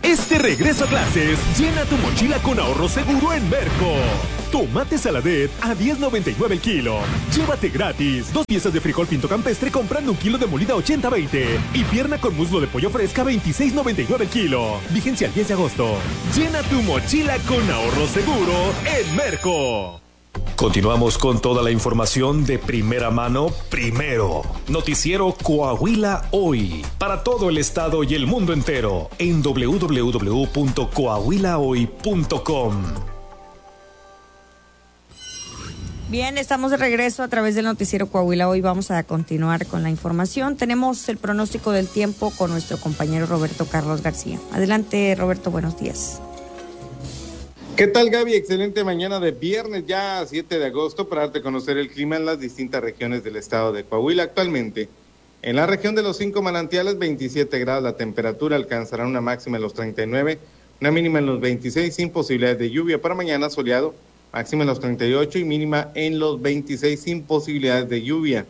Este regreso a clases, llena tu mochila con ahorro seguro en Merco. Tomate saladet a $10.99 el kilo. Llévate gratis 2 piezas de frijol pinto campestre comprando 1 kilo de molida 80-20. Y pierna con muslo de pollo fresca 26.99 el kilo. Vigencia el 10 de agosto. Llena tu mochila con ahorro seguro en Merco. Continuamos con toda la información de primera mano, primero. Noticiero Coahuila Hoy. Para todo el estado y el mundo entero. En www.coahuilahoy.com. Bien, estamos de regreso a través del noticiero Coahuila Hoy. Vamos a continuar con la información. Tenemos el pronóstico del tiempo con nuestro compañero Roberto Carlos García. Adelante, Roberto, buenos días. ¿Qué tal, Gaby? Excelente mañana de viernes, ya 7 de agosto, para darte a conocer el clima en las distintas regiones del estado de Coahuila. Actualmente, en la región de los 5 manantiales, 27 grados la temperatura, alcanzará una máxima en los 39, una mínima en los 26, sin posibilidades de lluvia. Para mañana, soleado, máxima en los 38 y mínima en los 26, sin posibilidades de lluvia.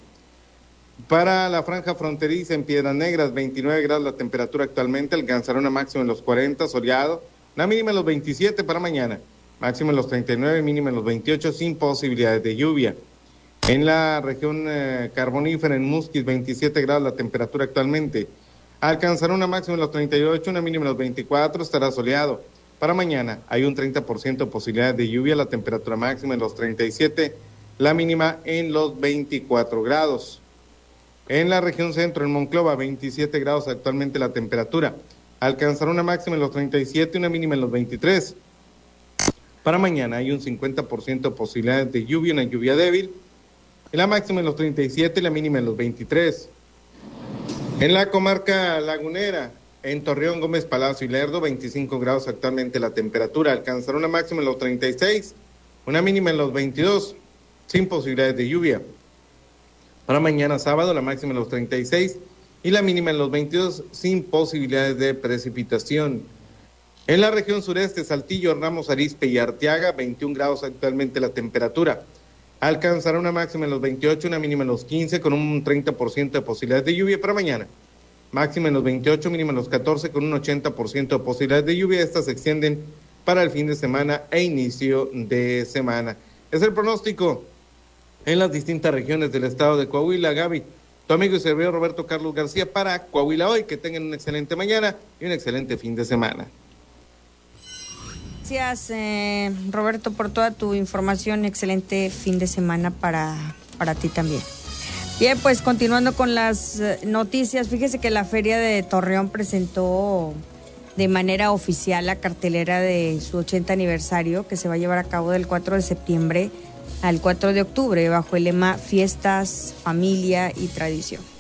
Para la franja fronteriza en Piedras Negras, 29 grados la temperatura actualmente, alcanzará una máxima en los 40, soleado, una mínima en los 27 para mañana, máxima en los 39, mínima en los 28, sin posibilidades de lluvia. En la región carbonífera, en Musquis, 27 grados la temperatura actualmente, alcanzará una máxima en los 38, una mínima en los 24, estará soleado. Para mañana hay un 30% de posibilidades de lluvia, la temperatura máxima en los 37, la mínima en los 24 grados. En la región centro, en Monclova, 27 grados actualmente la temperatura, alcanzará una máxima en los 37 y una mínima en los 23. Para mañana hay un 50% de posibilidades de lluvia, una lluvia débil, y la máxima en los 37 y la mínima en los 23. En la comarca lagunera, en Torreón, Gómez Palacio y Lerdo, 25 grados actualmente la temperatura, alcanzará una máxima en los 36, una mínima en los 22, sin posibilidades de lluvia. Para mañana sábado, la máxima en los 36 y la mínima en los 22, sin posibilidades de precipitación. En la región sureste, Saltillo, Ramos Arizpe y Arteaga, 21 grados actualmente la temperatura. Alcanzará una máxima en los 28, una mínima en los 15, con un 30% de posibilidades de lluvia para mañana. Máxima en los 28, mínima en los 14, con un 80% de posibilidades de lluvia. Estas se extienden para el fin de semana e inicio de semana. Es el pronóstico en las distintas regiones del estado de Coahuila. Gaby, tu amigo y servidor Roberto Carlos García para Coahuila Hoy. Que tengan una excelente mañana y un excelente fin de semana. Gracias, Roberto, por toda tu información. Excelente fin de semana para ti también. Bien, pues continuando con las noticias, fíjese que la Feria de Torreón presentó de manera oficial la cartelera de su 80 aniversario, que se va a llevar a cabo del 4 de septiembre al 4 de octubre, bajo el lema Fiestas, Familia y Tradición.